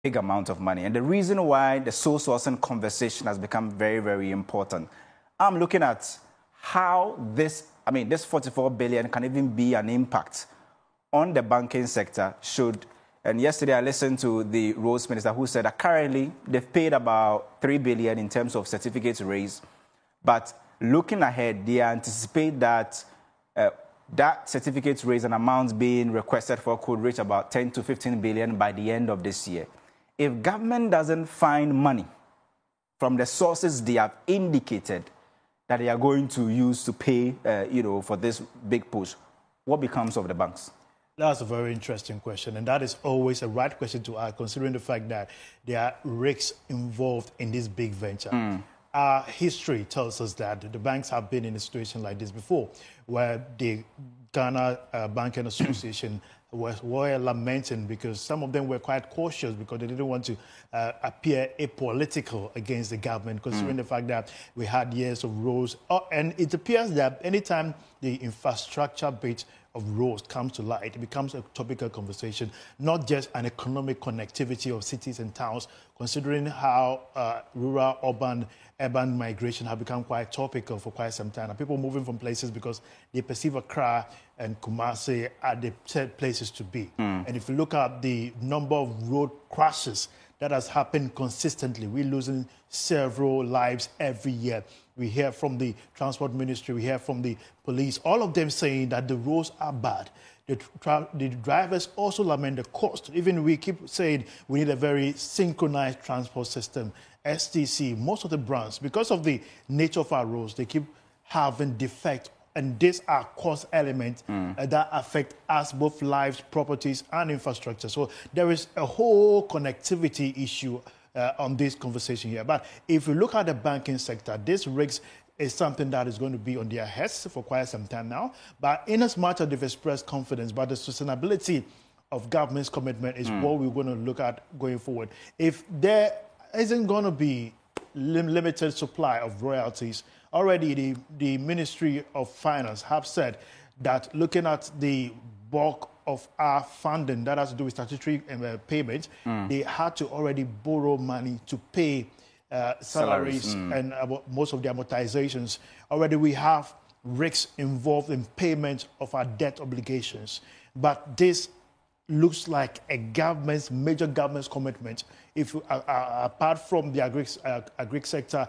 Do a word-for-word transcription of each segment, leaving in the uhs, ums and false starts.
big amount of money. And the reason why the sole sourcing conversation has become very, very important, I'm looking at how this, I mean, this forty-four billion can even be an impact on the banking sector should, and yesterday I listened to the Roads Minister who said that currently they've paid about three billion in terms of certificates raised, but looking ahead, they anticipate that uh, that certificates raised and amounts being requested for could reach about ten to fifteen billion by the end of this year. If government doesn't find money from the sources they have indicated that they are going to use to pay, uh, you know, for this big push, what becomes of the banks? That's a very interesting question, and that is always a right question to ask, considering the fact that there are risks involved in this big venture. Mm. Our history tells us that the banks have been in a situation like this before, where the Ghana uh, Banking Association was were lamenting because some of them were quite cautious because they didn't want to uh, appear apolitical against the government, considering mm. the fact that we had years of roads. Oh, and it appears that anytime the infrastructure bit of roads comes to light, it becomes a topical conversation, not just an economic connectivity of cities and towns, considering how uh, rural, urban, urban migration have become quite topical for quite some time. And people moving from places because they perceive Accra and Kumasi are the said places to be. Mm. And if you look at the number of road crashes that has happened consistently, we're losing several lives every year. We hear from the Transport Ministry, we hear from the police, all of them saying that the roads are bad. The, the drivers also lament the cost. Even we keep saying we need a very synchronized transport system. S T C, most of the brands, because of the nature of our roads, they keep having defect. And these are cost elements mm. uh, that affect us, both lives, properties, and infrastructure. So there is a whole connectivity issue uh, on this conversation here. But if you look at the banking sector, this risk is something that is going to be on their heads for quite some time now. But in as much as they've expressed confidence, but the sustainability of government's commitment is mm. what we're going to look at going forward. If there isn't going to be lim limited supply of royalties, already the, the Ministry of Finance have said that looking at the bulk of our funding that has to do with statutory uh, payments, mm. they had to already borrow money to pay uh, salaries, salaries. Mm. and uh, most of the amortizations. Already we have risks involved in payment of our debt obligations. But this looks like a government's, major government's commitment, if uh, uh, apart from the agri, uh, agri sector,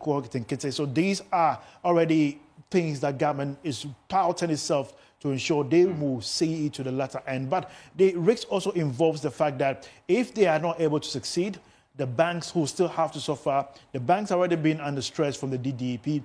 so these are already things that government is touting itself to ensure they will see it to the latter end. But the risk also involves the fact that if they are not able to succeed, the banks will still have to suffer. The banks are already been under stress from the D D E P.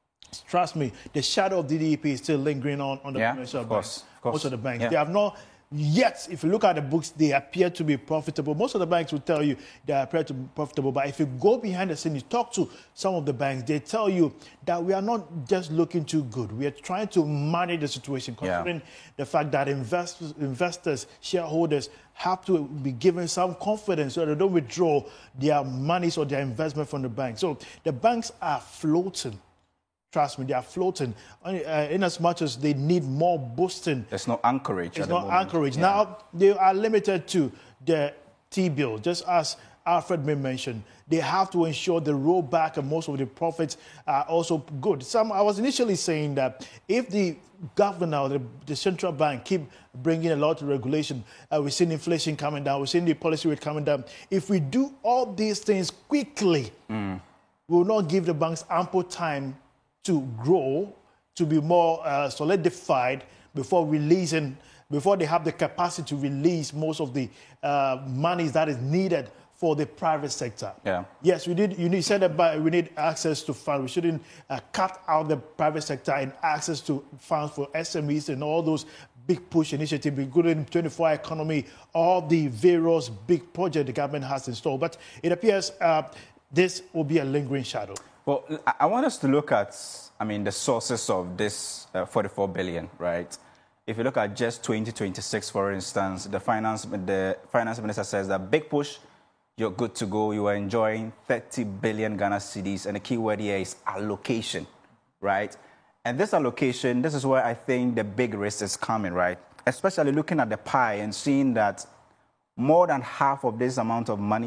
Trust me, the shadow of D D E P is still lingering on, on the yeah, commercial of course, banks. Of course. Most of the banks. Yeah. They have not yet, if you look at the books, they appear to be profitable. Most of the banks will tell you they appear to be profitable. But if you go behind the scenes, you talk to some of the banks, they tell you that we are not just looking too good. We are trying to manage the situation, considering yeah. the fact that investors, investors, shareholders have to be given some confidence so they don't withdraw their monies or their investment from the bank. So the banks are floating. Trust me, they are floating uh, in as much as they need more boosting. There's no anchorage. It's not anchorage. Yeah. Now, they are limited to the T-bill, just as Alfred May mentioned. They have to ensure the rollback and most of the profits are also good. Some, I was initially saying that if the governor or the, the central bank keep bringing a lot of regulation, uh, we're seeing inflation coming down, we're seeing the policy rate coming down. If we do all these things quickly, mm. we will not give the banks ample time to grow, to be more uh, solidified before releasing, before they have the capacity to release most of the uh, monies that is needed for the private sector. Yeah. Yes, we did. You need, said that we need access to funds. We shouldn't uh, cut out the private sector and access to funds for S M Es and all those big push initiatives, including twenty-four hour economy, all the various big projects the government has installed. But it appears uh, this will be a lingering shadow. Well, I want us to look at, I mean, the sources of this uh, forty-four billion, right? If you look at just twenty twenty-six, for instance, the finance, the finance minister says that big push, you're good to go. You are enjoying thirty billion Ghana cedis, and the key word here is allocation, right? And this allocation, this is where I think the big risk is coming, right? Especially looking at the pie and seeing that more than half of this amount of money